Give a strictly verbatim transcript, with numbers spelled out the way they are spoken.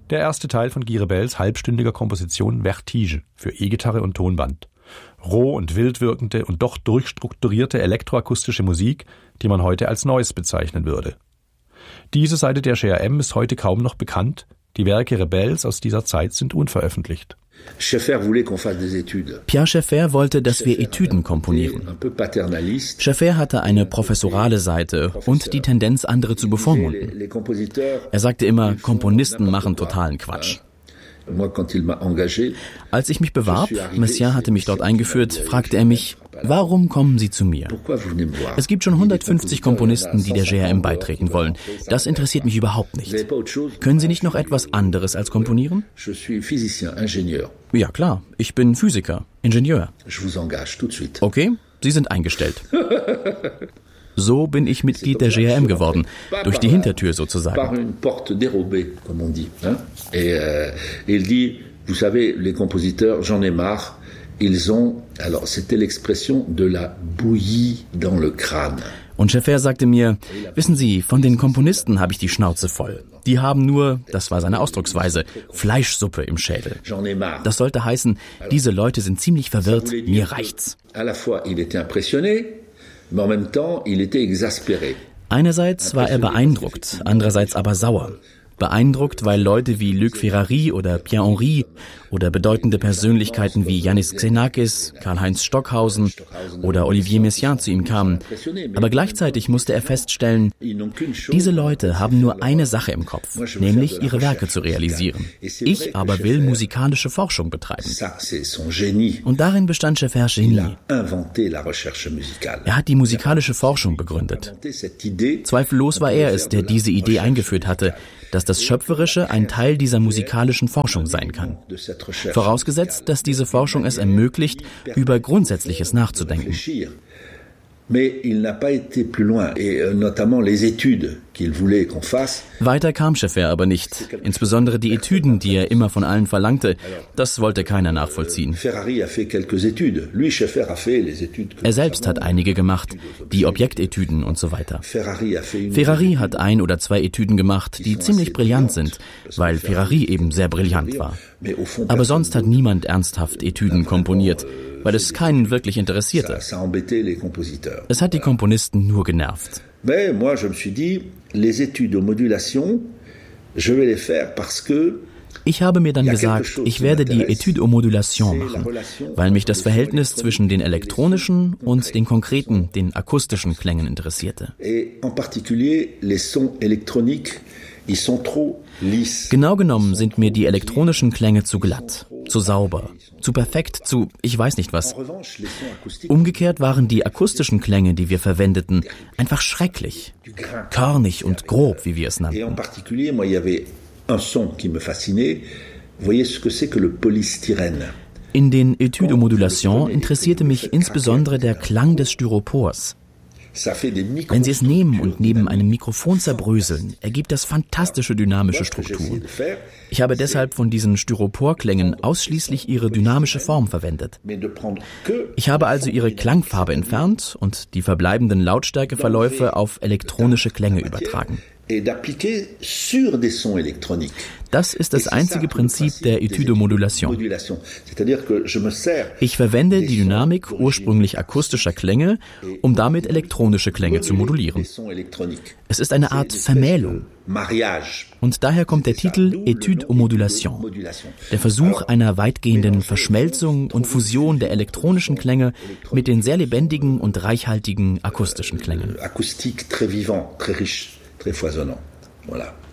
Der erste Teil von Guy Rebels halbstündiger Komposition Vertige für E-Gitarre und Tonband. Roh und wild wirkende und doch durchstrukturierte elektroakustische Musik, die man heute als Noise bezeichnen würde. Diese Seite der J R M ist heute kaum noch bekannt. Die Werke Rebels aus dieser Zeit sind unveröffentlicht. Pierre Schaeffer wollte, dass wir Etüden komponieren. Schaeffer hatte eine professorale Seite und die Tendenz, andere zu bevormunden. Er sagte immer, Komponisten machen totalen Quatsch. Als ich mich bewarb, Messiaen hatte mich dort eingeführt, fragte er mich, warum kommen Sie zu mir? Es gibt schon hundertfünfzig Komponisten, die der J R M beitreten wollen. Das interessiert mich überhaupt nicht. Können Sie nicht noch etwas anderes als komponieren? Ja klar, ich bin Physiker, Ingenieur. Okay, Sie sind eingestellt. So bin ich Mitglied der J R M geworden, durch die Hintertür sozusagen. Und Schaeffer sagte mir, wissen Sie, von den Komponisten habe ich die Schnauze voll. Die haben nur, das war seine Ausdrucksweise, Fleischsuppe im Schädel. Das sollte heißen, diese Leute sind ziemlich verwirrt, mir reicht's. Einerseits war er beeindruckt, andererseits aber sauer. Beeindruckt, weil Leute wie Luc Ferrari oder Pierre Henry oder bedeutende Persönlichkeiten wie Yannis Xenakis, Karl-Heinz Stockhausen oder Olivier Messiaen zu ihm kamen. Aber gleichzeitig musste er feststellen, diese Leute haben nur eine Sache im Kopf, nämlich ihre Werke zu realisieren. Ich aber will musikalische Forschung betreiben. Und darin bestand Schaeffers Genie. Er hat die musikalische Forschung begründet. Zweifellos war er es, der diese Idee eingeführt hatte, dass das Schöpferische ein Teil dieser musikalischen Forschung sein kann. Vorausgesetzt, dass diese Forschung es ermöglicht, über Grundsätzliches nachzudenken. Weiter kam Schaeffer aber nicht. Insbesondere die Etüden, die er immer von allen verlangte, das wollte keiner nachvollziehen. Er selbst hat einige gemacht, die Objektetüden und so weiter. Ferrari hat ein oder zwei Etüden gemacht, die ziemlich brillant sind, weil Ferrari eben sehr brillant war. Aber sonst hat niemand ernsthaft Etüden komponiert, weil es keinen wirklich interessierte. Es hat die Komponisten nur genervt. Ich habe mir dann gesagt, ich werde die Étude aux Modulation machen, weil mich das Verhältnis zwischen den elektronischen und den konkreten, den akustischen Klängen interessierte. Genau genommen sind mir die elektronischen Klänge zu glatt, zu sauber, zu perfekt, zu ich weiß nicht was. Umgekehrt waren die akustischen Klänge, die wir verwendeten, einfach schrecklich, körnig und grob, wie wir es nannten. In den Études aux Modulation interessierte mich insbesondere der Klang des Styropors. Wenn Sie es nehmen und neben einem Mikrofon zerbröseln, ergibt das fantastische dynamische Strukturen. Ich habe deshalb von diesen Styroporklängen ausschließlich ihre dynamische Form verwendet. Ich habe also ihre Klangfarbe entfernt und die verbleibenden Lautstärkeverläufe auf elektronische Klänge übertragen. Das ist das einzige Prinzip der Étude aux Modulation. Ich verwende die Dynamik ursprünglich akustischer Klänge, um damit elektronische Klänge zu modulieren. Es ist eine Art Vermählung. Und daher kommt der Titel Étude aux Modulation, der Versuch einer weitgehenden Verschmelzung und Fusion der elektronischen Klänge mit den sehr lebendigen und reichhaltigen akustischen Klängen. Acoustique très vivant, très riche, très foisonnant. Voilà.